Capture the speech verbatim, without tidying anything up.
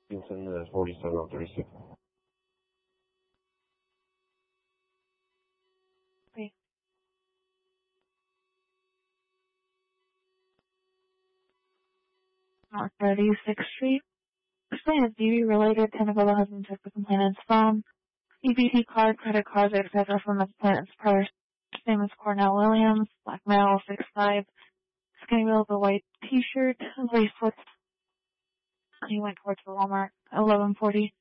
You can send it at forty-seven oh thirty-six. Okay. North thirty-sixth Street. Complaint is D B related. Technical husband took the complainant's phone. E B T card, credit cards, et cetera from the complainant's purse. His name is Cornell Williams, black male, six five. Skinny with a white t-shirt, bracelets. He went towards the Walmart, eleven forty.